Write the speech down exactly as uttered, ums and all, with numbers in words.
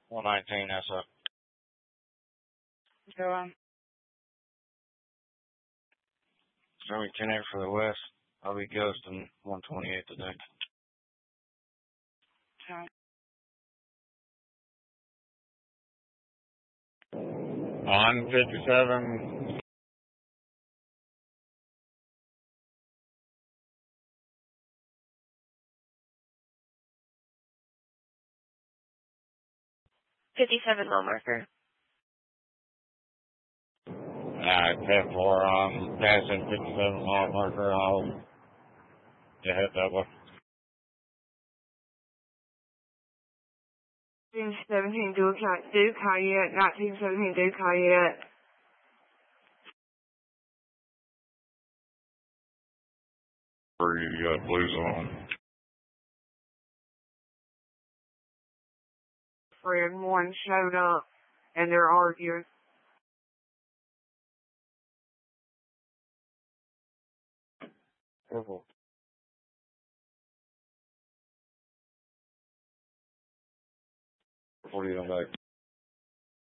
one nineteen, that's up. Go on. Show me ten eight for the west. I'll be ghosting one twenty-eight today. Okay. On fifty-seven. fifty-seven mile marker. Alright, ten four on passing fifty-seven mile marker. I'll yeah, head that way. nineteen seventeen Duke, Duke Hayette, nineteen seventeen Duke Hayette. Three uh, blues on. Friend one showed up, and they're arguing. Purple. forty on back.